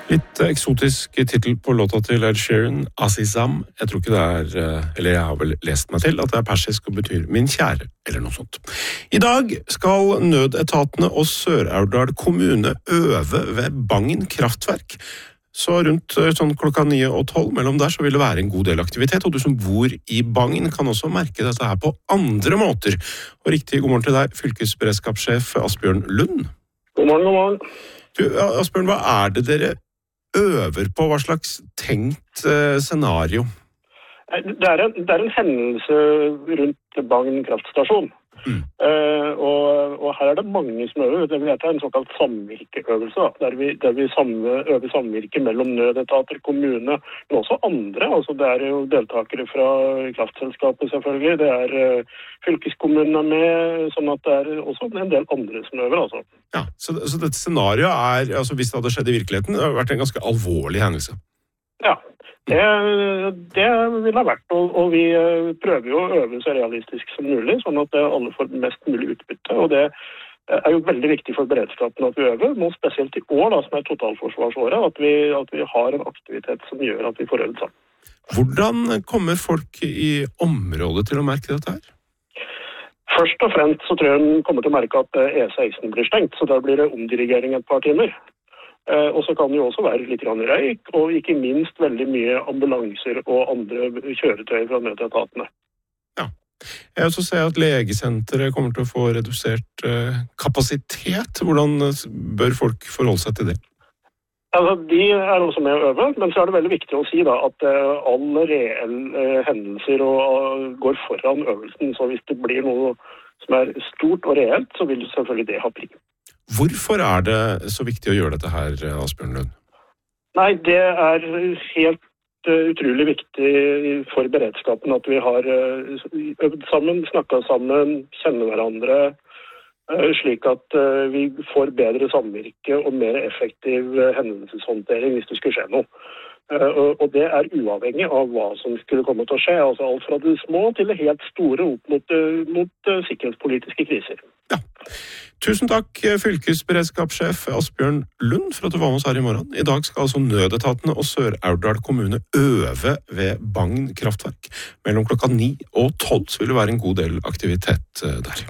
Litt eksotisk titel på låta til Ed Sheeran, Azizam. Jeg tror ikke det eller jeg har vel lest meg til, at det er persisk og betyr min kjære, eller noe sånt. I dag skal nødetatene og Sør-Aurdal kommune øve ved Bangen kraftverk. Så rundt sånn klokka 9 og 12 mellom der så vil det være en god del aktivitet, og du som bor i Bangen kan også merke dette her på andre måter. Og riktig god morgen til deg, fylkesberedskapssjef Asbjørn Lund. God morgen, god morgen. Du, Asbjørn, hva er det dere øver på? Hva slags tenkt scenario? Det er en hendelse rundt Bangen kraftstasjon. Og her er det mange som øver. Det er en såkalt samvirkeøvelse, der vi øver samvirke mellom nødetater, kommune, men også andre. Altså det er jo deltakere fra kraftselskapet selvfølgelig, det er fylkeskommunene med, sånn at det er også en del andre som øver. Altså. Ja, så dette scenarioet altså hvis det hadde skjedd i virkeligheten, det har vært en ganske alvorlig hendelse. Ja. Det vil ha vært, og vi prøver jo å øve så realistisk som mulig, sånn at alle får mest mulig utbytte, og det er jo veldig viktig for beredskapen at vi øver, nå spesielt i år, da, som er totalforsvarsåret, at vi har en aktivitet som gjør at vi får øvd sammen. Hvordan kommer folk i området til å merke dette her? Først og fremst så tror jeg de kommer til å merke at E16 blir stengt, så da blir det omdirigering et par timer. Og så kan det jo også være litt røyk, og ikke minst veldig mye ambulanser og andre kjøretøy fra nødetatene. Ja. Jeg også ser at legesenteret kommer til å få redusert kapasitet. Hvordan bør folk forholde seg til det? Altså, de er også med å øve, men så er det veldig viktig å si da, at alle reelle hendelser går foran øvelsen. Så hvis det blir noe som er stort og reelt, så vil selvfølgelig det ha pris. Hvorfor er det så viktig å gjøre dette her, Asbjørn Lund? Nei, det er helt utrolig viktig for beredskapen at vi har øvd sammen, snakket sammen, kjenner hverandre, slik at vi får bedre samvirke og mer effektiv hendelseshåndtering hvis det skulle skje noe. Og det er uavhengig av hva som skulle komme til å skje, altså alt fra det små til det helt store opp mot sikkerhetspolitiske kriser. Ja. Tusen takk, fylkesberedskapssjef Asbjørn Lund, for at du var med oss her i morgen. I dag skal altså nødetatene og Sør-Aurdal kommune øve ved Bangen kraftverk. Mellom klokka 9 og 12 så vil det være en god del aktivitet der.